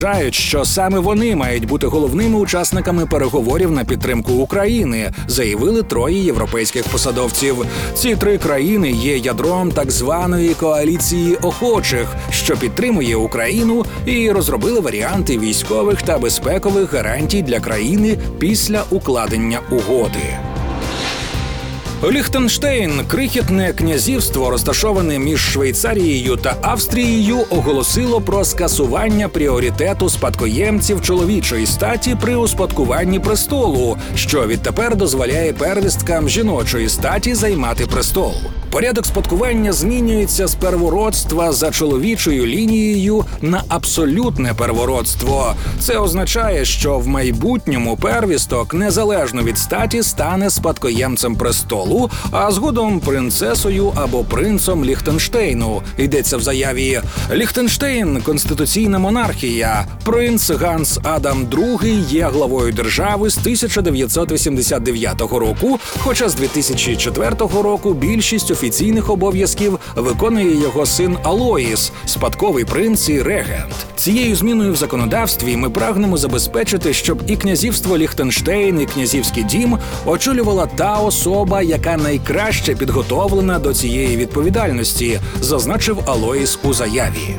вважають, що саме вони мають бути головними учасниками переговорів на підтримку України, заявили троє європейських посадовців. Ці три країни є ядром так званої коаліції охочих, що підтримує Україну, і розробили варіанти військових та безпекових гарантій для країни після укладення угоди. Ліхтенштейн – крихітне князівство, розташоване між Швейцарією та Австрією, оголосило про скасування пріоритету спадкоємців чоловічої статі при успадкуванні престолу, що відтепер дозволяє первісткам жіночої статі займати престол. Порядок спадкування змінюється з первородства за чоловічою лінією на абсолютне первородство. Це означає, що в майбутньому первісток, незалежно від статі, стане спадкоємцем престолу, а згодом принцесою або принцом Ліхтенштейну. Йдеться в заяві. Ліхтенштейн – конституційна монархія. Принц Ганс Адам II є главою держави з 1989 року, хоча з 2004 року більшість офіційних обов'язків виконує його син Алоїс, спадковий принц і регент. Цією зміною в законодавстві ми прагнемо забезпечити, щоб і князівство Ліхтенштейн, і князівський дім очолювала та особа, яка найкраще підготовлена до цієї відповідальності, зазначив Алоїс у заяві.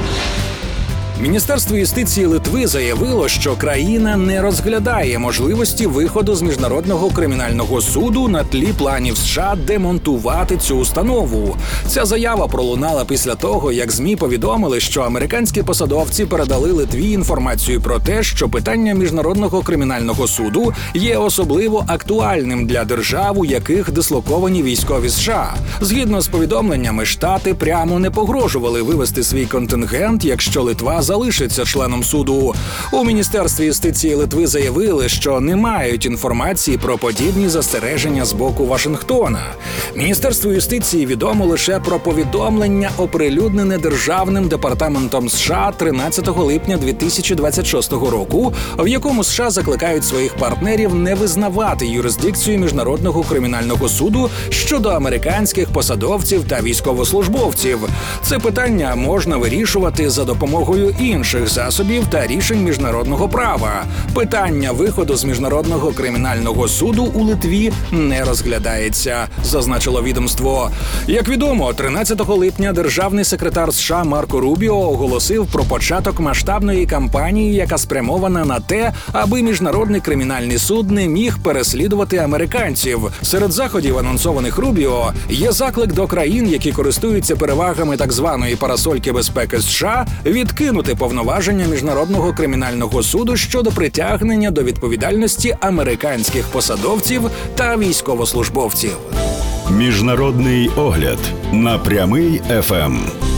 Міністерство юстиції Литви заявило, що країна не розглядає можливості виходу з Міжнародного кримінального суду на тлі планів США демонтувати цю установу. Ця заява пролунала після того, як ЗМІ повідомили, що американські посадовці передали Литві інформацію про те, що питання Міжнародного кримінального суду є особливо актуальним для держав, у яких дислоковані військові США. Згідно з повідомленнями, Штати прямо не погрожували вивести свій контингент, якщо Литва залишиться членом суду. У Міністерстві юстиції Литви заявили, що не мають інформації про подібні застереження з боку Вашингтона. Міністерство юстиції відомо лише про повідомлення, оприлюднене Державним департаментом США 13 липня 2026 року, в якому США закликають своїх партнерів не визнавати юрисдикцію Міжнародного кримінального суду щодо американських посадовців та військовослужбовців. Це питання можна вирішувати за допомогою інших засобів та рішень міжнародного права. Питання виходу з Міжнародного кримінального суду у Литві не розглядається, зазначило відомство. Як відомо, 13 липня державний секретар США Марко Рубіо оголосив про початок масштабної кампанії, яка спрямована на те, аби Міжнародний кримінальний суд не міг переслідувати американців. Серед заходів, анонсованих Рубіо, є заклик до країн, які користуються перевагами так званої парасольки безпеки США, відкинути повноваження Міжнародного кримінального суду щодо притягнення до відповідальності американських посадовців та військовослужбовців. Міжнародний огляд на Прямий ФМ.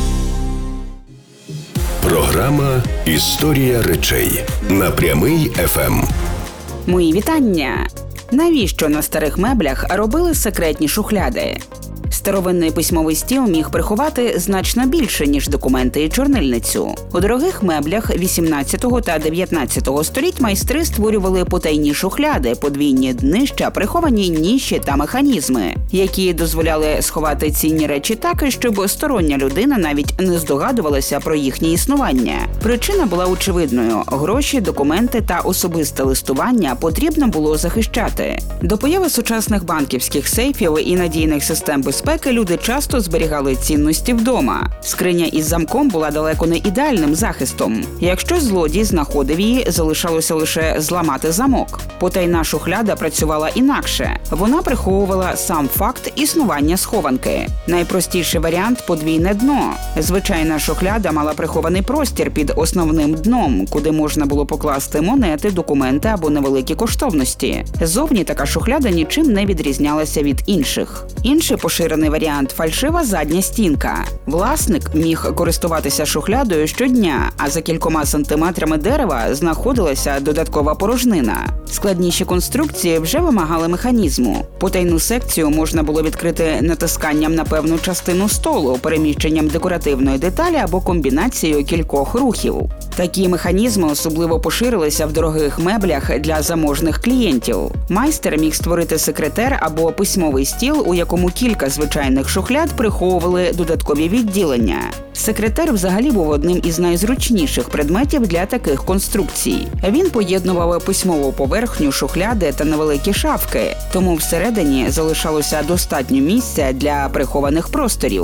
Програма «Історія речей» на Прямий ФМ. Мої вітання! Навіщо на старих меблях робили секретні шухляди? Старовинний письмовий стіл міг приховати значно більше, ніж документи і чорнильницю. У дорогих меблях 18 та 19 століть майстри створювали потайні шухляди, подвійні днища, приховані ніші та механізми, які дозволяли сховати цінні речі так, щоб стороння людина навіть не здогадувалася про їхнє існування. Причина була очевидною – гроші, документи та особисте листування потрібно було захищати. До появи сучасних банківських сейфів і надійних систем безпеки люди часто зберігали цінності вдома. Скриня із замком була далеко не ідеальним захистом. Якщо злодій знаходив її, залишалося лише зламати замок. Потайна шухляда працювала інакше. Вона приховувала сам факт існування схованки. Найпростіший варіант – подвійне дно. Звичайна шухляда мала прихований простір під основним дном, куди можна було покласти монети, документи або невеликі коштовності. Зовні така шухляда нічим не відрізнялася від інших. Інший поширений варіант – фальшива задня стінка. Власник міг користуватися шухлядою щодня, а за кількома сантиметрами дерева знаходилася додаткова порожнина. Складніші конструкції вже вимагали механізму. Потайну секцію можна було відкрити натисканням на певну частину столу, переміщенням декоративної деталі або комбінацією кількох рухів. Такі механізми особливо поширилися в дорогих меблях для заможних клієнтів. Майстер міг створити секретер або письмовий стіл, у якому кілька звичайних звичайних шухляд приховували додаткові відділення. Секретер взагалі був одним із найзручніших предметів для таких конструкцій. Він поєднував письмову поверхню, шухляди та невеликі шафки, тому всередині залишалося достатньо місця для прихованих просторів.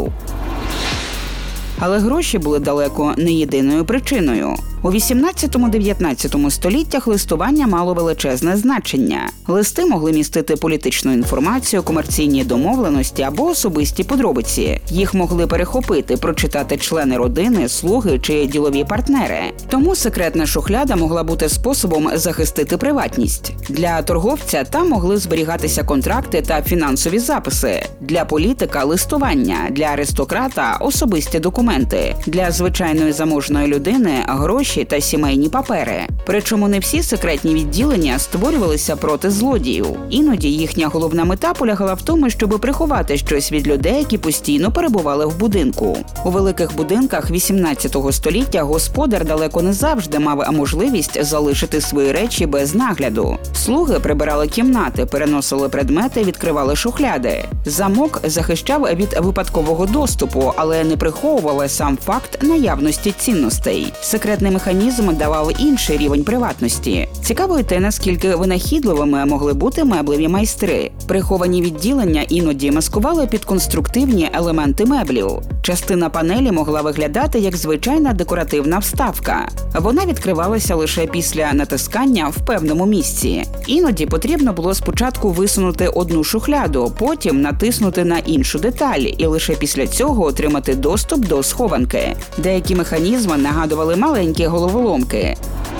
Але гроші були далеко не єдиною причиною. У 18-19 століттях листування мало величезне значення. Листи могли містити політичну інформацію, комерційні домовленості або особисті подробиці. Їх могли перехопити, прочитати члени родини, слуги чи ділові партнери. Тому секретна шухляда могла бути способом захистити приватність. Для торговця там могли зберігатися контракти та фінансові записи. Для політика – листування, для аристократа – особисті документи, для звичайної заможної людини – гроші та сімейні папери. Причому не всі секретні відділення створювалися проти злодіїв. Іноді їхня головна мета полягала в тому, щоб приховати щось від людей, які постійно перебували в будинку. У великих будинках 18 століття господар далеко не завжди мав можливість залишити свої речі без нагляду. Слуги прибирали кімнати, переносили предмети, відкривали шухляди. Замок захищав від випадкового доступу, але не приховував сам факт наявності цінностей. Секретний механізм давав інший рівень приватності. Цікаво й те, наскільки винахідливими могли бути меблеві майстри. Приховані відділення іноді маскували під конструктивні елементи меблів. Частина панелі могла виглядати як звичайна декоративна вставка. Вона відкривалася лише після натискання в певному місці. Іноді потрібно було спочатку висунути одну шухляду, потім натиснути на іншу деталь і лише після цього отримати доступ до схованки. Деякі механізми нагадували маленькі головоломки.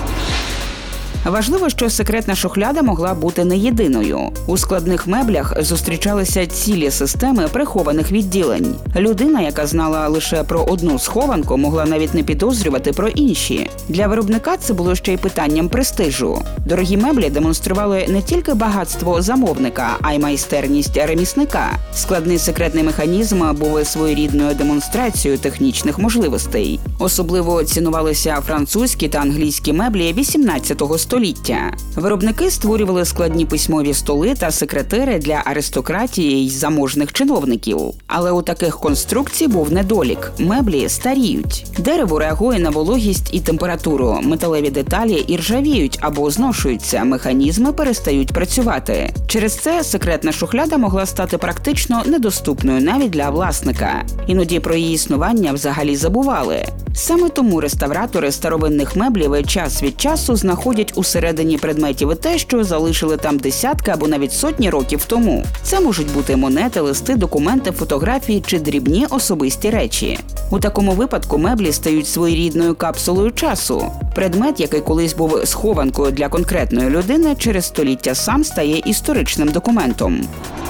Важливо, що секретна шухляда могла бути не єдиною. У складних меблях зустрічалися цілі системи прихованих відділень. Людина, яка знала лише про одну схованку, могла навіть не підозрювати про інші. Для виробника це було ще й питанням престижу. Дорогі меблі демонстрували не тільки багатство замовника, а й майстерність ремісника. Складний секретний механізм був своєрідною демонстрацією технічних можливостей. Особливо цінувалися французькі та англійські меблі 18 століття. Виробники створювали складні письмові столи та секретери для аристократії й заможних чиновників. Але у таких конструкцій був недолік – меблі старіють. Дерево реагує на вологість і температуру, металеві деталі іржавіють або зношуються, механізми перестають працювати. Через це секретна шухляда могла стати практично недоступною навіть для власника. Іноді про її існування взагалі забували. Саме тому реставратори старовинних меблів час від часу знаходять усередині предметів те, що залишили там десятки або навіть сотні років тому. Це можуть бути монети, листи, документи, фотографії чи дрібні особисті речі. У такому випадку меблі стають своєрідною капсулою часу. Предмет, який колись був схованкою для конкретної людини, через століття сам стає історичним документом.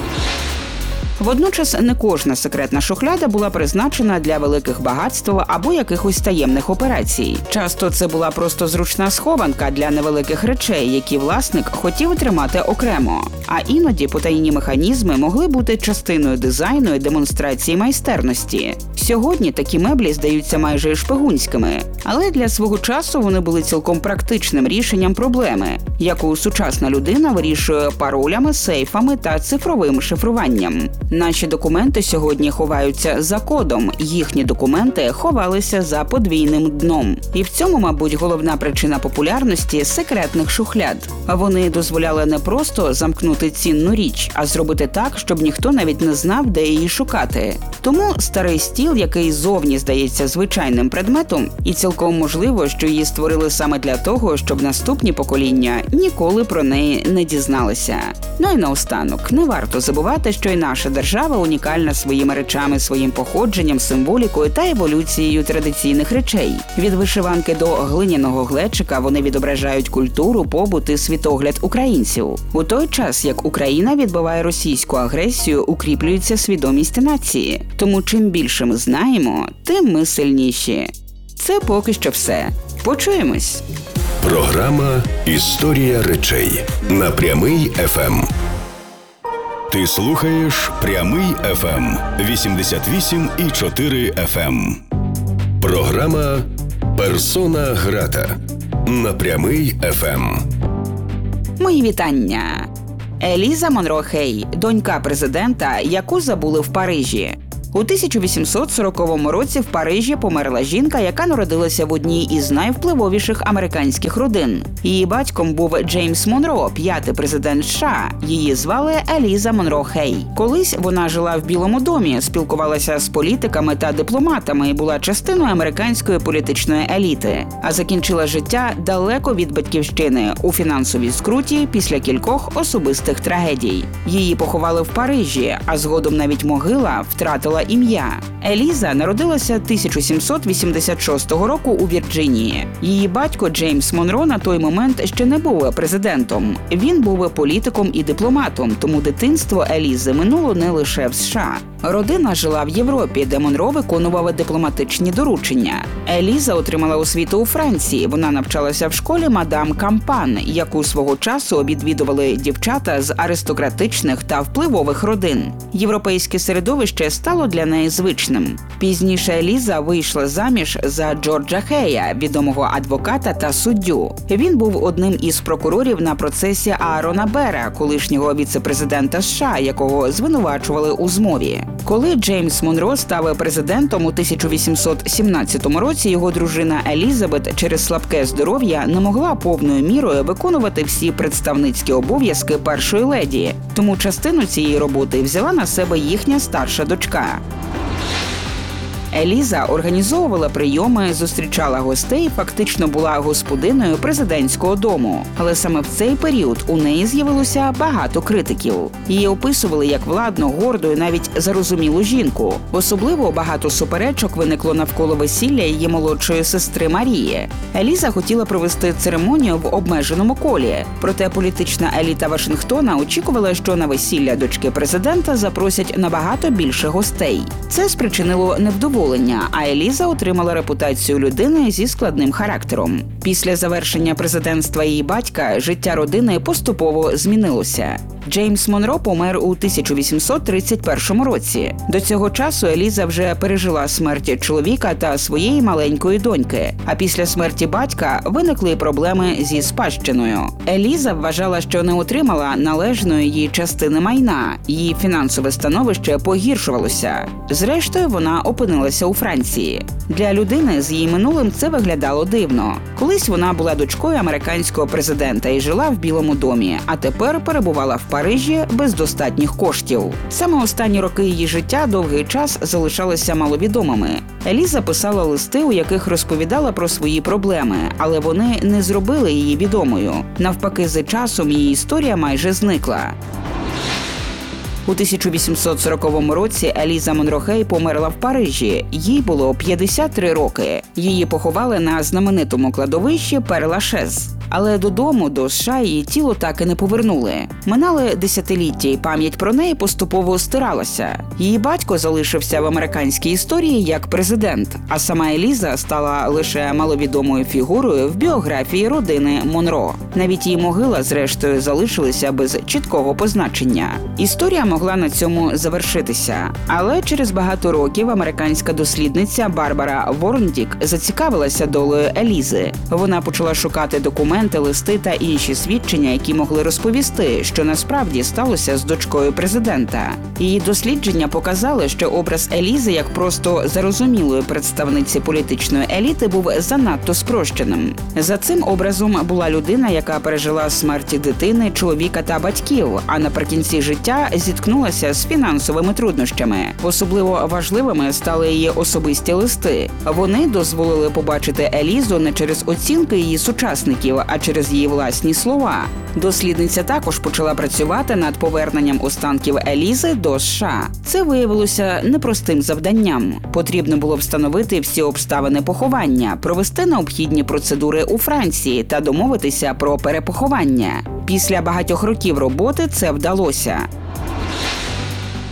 Водночас не кожна секретна шухляда була призначена для великих багатств або якихось таємних операцій. Часто це була просто зручна схованка для невеликих речей, які власник хотів тримати окремо. А іноді потайні механізми могли бути частиною дизайну і демонстрації майстерності. Сьогодні такі меблі здаються майже шпигунськими, але для свого часу вони були цілком практичним рішенням проблеми, яку сучасна людина вирішує паролями, сейфами та цифровим шифруванням. Наші документи сьогодні ховаються за кодом, їхні документи ховалися за подвійним дном. І в цьому, мабуть, головна причина популярності секретних шухляд. Вони дозволяли не просто замкнути цінну річ, а зробити так, щоб ніхто навіть не знав, де її шукати. Тому старий стіл, який зовні здається звичайним предметом, і цілком можливо, що її створили саме для того, щоб наступні покоління ніколи про неї не дізналися. Ну і наостанок, не варто забувати, що і наша держава унікальна своїми речами, своїм походженням, символікою та еволюцією традиційних речей. Від вишиванки до глиняного глечика вони відображають культуру, побут і світогляд українців. У той час, як Україна відбиває російську агресію, укріплюється свідомість нації. Тому чим більше ми знаємо, тим ми сильніші. Це поки що все. Почуємось! Програма «Історія речей» на Прямий ФМ. Ти слухаєш Прямий ФМ 88,4 FM. Програма «Персона грата» на Прямий ФМ. Мої вітання! Еліза Монро Хей – донька президента, яку забули в Парижі. У 1840 році в Парижі померла жінка, яка народилася в одній із найвпливовіших американських родин. Її батьком був Джеймс Монро, 5-й президент США. Її звали Еліза Монро Хей. Колись вона жила в Білому домі, спілкувалася з політиками та дипломатами і була частиною американської політичної еліти. А закінчила життя далеко від батьківщини, у фінансовій скруті після кількох особистих трагедій. Її поховали в Парижі, а згодом навіть могила втратила ім'я. Еліза народилася 1786 року у Вірджинії. Її батько Джеймс Монро на той момент ще не був президентом. Він був політиком і дипломатом, тому дитинство Елізи минуло не лише в США. Родина жила в Європі, де Монро виконував дипломатичні доручення. Еліза отримала освіту у Франції. Вона навчалася в школі мадам Кампан, яку свого часу відвідували дівчата з аристократичних та впливових родин. Європейське середовище стало для неї звичним. Пізніше Еліза вийшла заміж за Джорджа Хея, відомого адвоката та суддю. Він був одним із прокурорів на процесі Аарона Бера, колишнього віце-президента США, якого звинувачували у змові. Коли Джеймс Монро став президентом у 1817 році, його дружина Елізабет через слабке здоров'я не могла повною мірою виконувати всі представницькі обов'язки першої леді, тому частину цієї роботи взяла на себе їхня старша дочка. Еліза організовувала прийоми, зустрічала гостей, фактично була господиною президентського дому. Але саме в цей період у неї з'явилося багато критиків. Її описували як владну, горду і навіть зарозумілу жінку. Особливо багато суперечок виникло навколо весілля її молодшої сестри Марії. Еліза хотіла провести церемонію в обмеженому колі. Проте політична еліта Вашингтона очікувала, що на весілля дочки президента запросять набагато більше гостей. Це спричинило невдоволення, а Еліза отримала репутацію людини зі складним характером. Після завершення президентства її батька життя родини поступово змінилося. Джеймс Монро помер у 1831 році. До цього часу Еліза вже пережила смерть чоловіка та своєї маленької доньки. А після смерті батька виникли проблеми зі спадщиною. Еліза вважала, що не отримала належної їй частини майна. Її фінансове становище погіршувалося. Зрештою, вона опинилася у Франції. Для людини з її минулим це виглядало дивно. Колись вона була дочкою американського президента і жила в Білому домі, а тепер перебувала в Парижі без достатніх коштів. Саме останні роки її життя довгий час залишалися маловідомими. Еліза писала листи, у яких розповідала про свої проблеми, але вони не зробили її відомою. Навпаки, з часом її історія майже зникла. У 1840 році Еліза Монро Хей померла в Парижі. Їй було 53 роки. Її поховали на знаменитому кладовищі Пер-Лашез. Але додому, до США, її тіло так і не повернули. Минали десятиліття, і пам'ять про неї поступово стиралася. Її батько залишився в американській історії як президент, а сама Еліза стала лише маловідомою фігурою в біографії родини Монро. Навіть її могила, зрештою, залишилася без чіткого позначення. Історія могла на цьому завершитися. Але через багато років американська дослідниця Барбара Ворндік зацікавилася долею Елізи. Вона почала шукати документи, листи та інші свідчення, які могли розповісти, що насправді сталося з дочкою президента. Її дослідження показали, що образ Елізи як просто зарозумілої представниці політичної еліти був занадто спрощеним. За цим образом була людина, яка пережила смерть дитини, чоловіка та батьків, а наприкінці життя зіткнулася з фінансовими труднощами. Особливо важливими стали її особисті листи. Вони дозволили побачити Елізу не через оцінки її сучасників, а через її власні слова. Дослідниця також почала працювати над поверненням останків Елізи до США. Це виявилося непростим завданням. Потрібно було встановити всі обставини поховання, провести необхідні процедури у Франції та домовитися про перепоховання. Після багатьох років роботи це вдалося.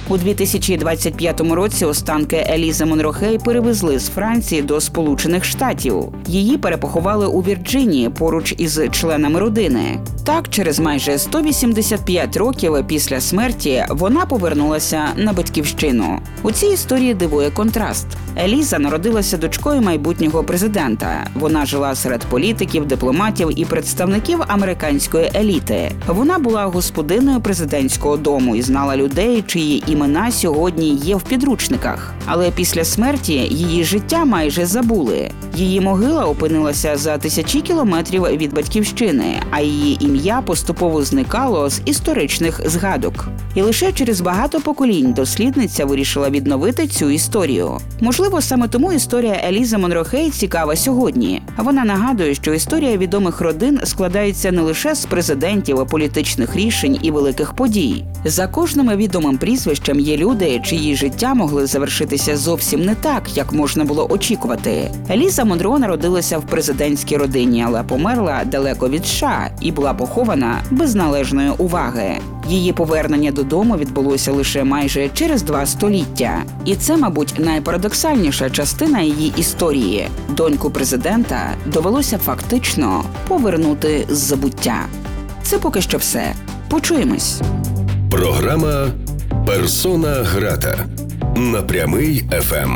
У 2025 році останки Елізи Монрохей перевезли з Франції до Сполучених Штатів. Її перепоховали у Вірджинії поруч із членами родини. Так, через майже 185 років після смерті вона повернулася на батьківщину. У цій історії дивує контраст. Еліза народилася дочкою майбутнього президента. Вона жила серед політиків, дипломатів і представників американської еліти. Вона була господиною президентського дому і знала людей, чиї імена сьогодні є в підручниках. Але після смерті її життя майже забули. Її могила опинилася за тисячі кілометрів від батьківщини, а її ім'я поступово зникало з історичних згадок. І лише через багато поколінь дослідниця вирішила відновити цю історію. Можливо, саме тому історія Елізи Монрохей цікава сьогодні. Вона нагадує, що історія відомих родин складається не лише з президентів, політичних рішень і великих подій. За кожним відомим прізвищем є люди, чиї життя могли завершитися зовсім не так, як можна було очікувати. Еліза Монро народилася в президентській родині, але померла далеко від США і була похована без належної уваги. Її повернення додому відбулося лише майже через 2 століття. І це, мабуть, найпарадоксальніша частина її історії. Доньку президента довелося фактично повернути з забуття. Це поки що все. Почуємось. Програма «Персона грата» на Прямий ФМ.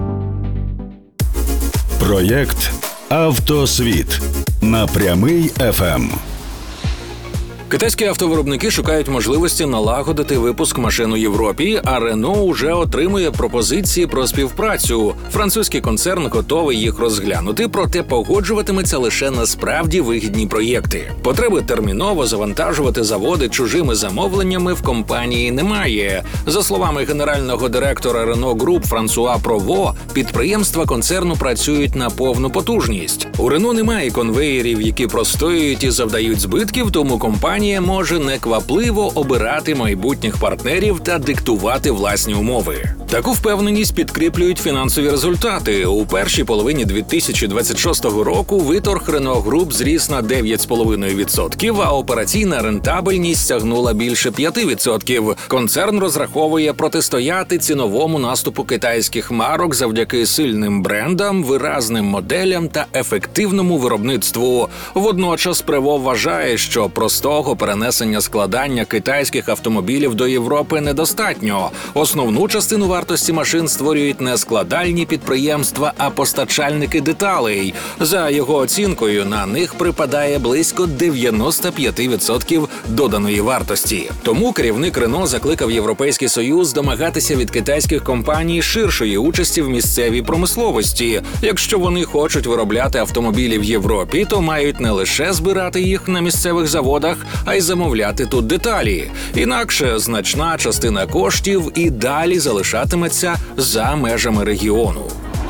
Проєкт «Автосвіт» на Прямий ФМ. Китайські автовиробники шукають можливості налагодити випуск машин у Європі, а Рено уже отримує пропозиції про співпрацю. Французький концерн готовий їх розглянути, проте погоджуватиметься лише на справді вигідні проєкти. Потреби терміново завантажувати заводи чужими замовленнями в компанії немає. За словами генерального директора Рено Груп Франсуа Прово, підприємства концерну працюють на повну потужність. У Рено немає конвеєрів, які простоюють і завдають збитків, тому компанія може неквапливо обирати майбутніх партнерів та диктувати власні умови. Таку впевненість підкріплюють фінансові результати. У першій половині 2026 року виторг Renault Group зріс на 9,5%, а операційна рентабельність сягнула більше 5%. Концерн розраховує протистояти ціновому наступу китайських марок завдяки сильним брендам, виразним моделям та ефективному виробництву. Водночас Прево вважає, що простого перенесення складання китайських автомобілів до Європи недостатньо. Основну частину вартості машин створюють не складальні підприємства, а постачальники деталей. За його оцінкою, на них припадає близько 95% доданої вартості. Тому керівник Рено закликав Європейський Союз домагатися від китайських компаній ширшої участі в місцевій промисловості. Якщо вони хочуть виробляти автомобілі в Європі, то мають не лише збирати їх на місцевих заводах, а й замовляти тут деталі. Інакше значна частина коштів і далі залишатиметься за межами регіону.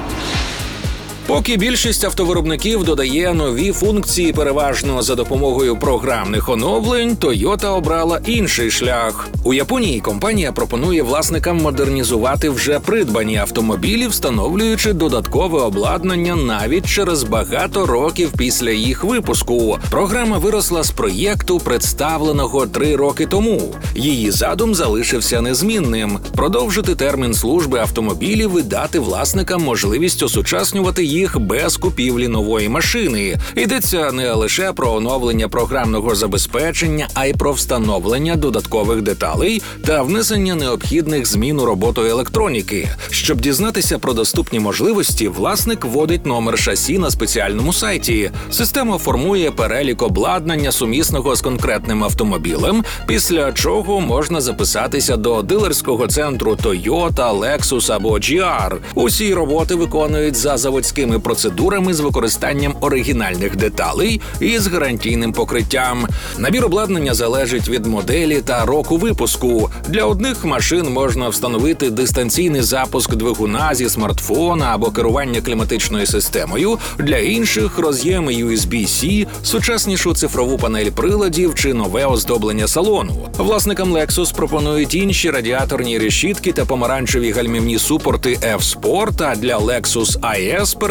Поки більшість автовиробників додає нові функції переважно за допомогою програмних оновлень, Toyota обрала інший шлях. У Японії компанія пропонує власникам модернізувати вже придбані автомобілі, встановлюючи додаткове обладнання навіть через багато років після їх випуску. Програма виросла з проєкту, представленого 3 роки тому. Її задум залишився незмінним – продовжити термін служби автомобілів і дати власникам можливість осучаснювати їх без купівлі нової машини. Йдеться не лише про оновлення програмного забезпечення, а й про встановлення додаткових деталей та внесення необхідних змін у роботу електроніки. Щоб дізнатися про доступні можливості, власник вводить номер шасі на спеціальному сайті. Система формує перелік обладнання, сумісного з конкретним автомобілем, після чого можна записатися до дилерського центру Toyota, Lexus або GR. Усі роботи виконують за заводськими процедурами з використанням оригінальних деталей і з гарантійним покриттям. Набір обладнання залежить від моделі та року випуску. Для одних машин можна встановити дистанційний запуск двигуна зі смартфона або керування кліматичною системою, для інших – роз'єми USB-C, сучаснішу цифрову панель приладів чи нове оздоблення салону. Власникам Lexus пропонують інші радіаторні решітки та помаранчеві гальмівні супорти F-Sport, а для Lexus IS передбачають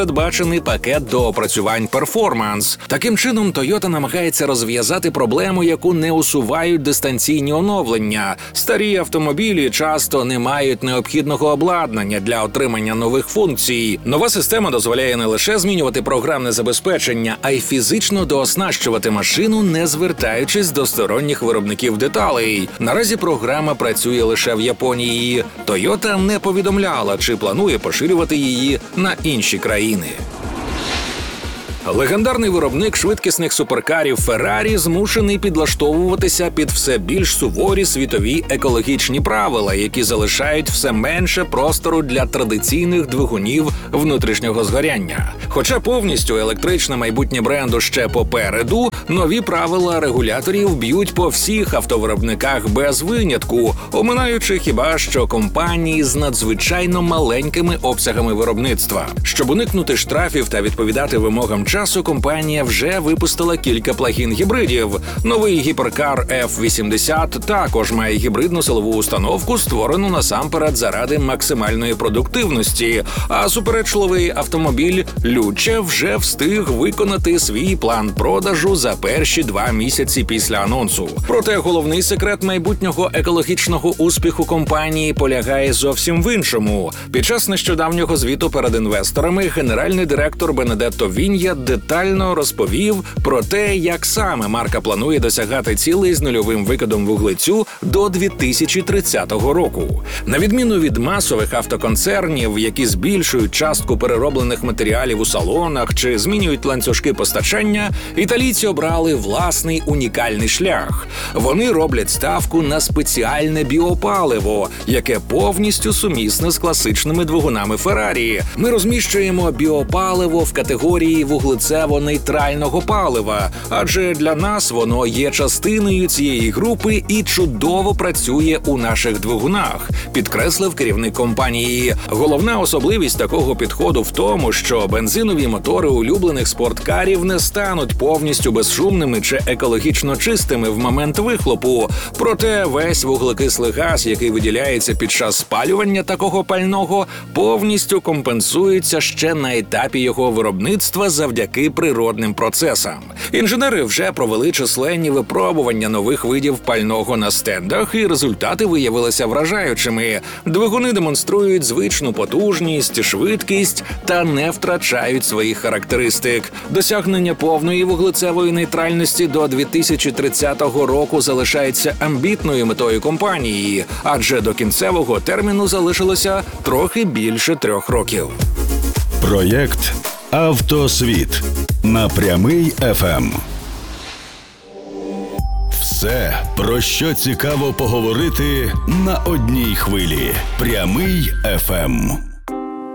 передбачений пакет доопрацювань «Перформанс». Таким чином, Toyota намагається розв'язати проблему, яку не усувають дистанційні оновлення. Старі автомобілі часто не мають необхідного обладнання для отримання нових функцій. Нова система дозволяє не лише змінювати програмне забезпечення, а й фізично дооснащувати машину, не звертаючись до сторонніх виробників деталей. Наразі програма працює лише в Японії. Toyota не повідомляла, чи планує поширювати її на інші країни. Легендарний виробник швидкісних суперкарів Ferrari змушений підлаштовуватися під все більш суворі світові екологічні правила, які залишають все менше простору для традиційних двигунів внутрішнього згоряння. Хоча повністю електричне майбутнє бренду ще попереду, нові правила регуляторів б'ють по всіх автовиробниках без винятку, оминаючи хіба що компанії з надзвичайно маленькими обсягами виробництва. Щоб уникнути штрафів та відповідати вимогам часу, компанія вже випустила кілька плагін-гібридів. Новий гіперкар F80 також має гібридну силову установку, створену насамперед заради максимальної продуктивності, а суперечливий автомобіль Luce вже встиг виконати свій план продажу за перші 2 місяці після анонсу. Проте головний секрет майбутнього екологічного успіху компанії полягає зовсім в іншому. Під час нещодавнього звіту перед інвесторами генеральний директор Бенедетто Вінья детально розповів про те, як саме марка планує досягати цілей з нульовим викидом вуглецю до 2030 року. На відміну від масових автоконцернів, які збільшують частку перероблених матеріалів у салонах чи змінюють ланцюжки постачання, італійці обрали власний унікальний шлях. Вони роблять ставку на спеціальне біопаливо, яке повністю сумісне з класичними двигунами Ferrari. Ми розміщуємо біопаливо в категорії вуглецево-нейтрального палива, адже для нас воно є частиною цієї групи і чудово працює у наших двигунах, підкреслив керівник компанії. Головна особливість такого підходу в тому, що бензинові мотори улюблених спорткарів не стануть повністю безшумними чи екологічно чистими в момент вихлопу. Проте весь вуглекислий газ, який виділяється під час спалювання такого пального, повністю компенсується ще на етапі його виробництва завдяки природним процесам. Інженери вже провели численні випробування нових видів пального на стендах, і результати виявилися вражаючими. Двигуни демонструють звичну потужність, швидкість та не втрачають своїх характеристик. Досягнення повної вуглецевої нейтральності до 2030 року залишається амбітною метою компанії, адже до кінцевого терміну залишилося трохи більше 3 років. Проєкт «Автосвіт» на Прямий ФМ. Все, про що цікаво поговорити на одній хвилі. Прямий ФМ.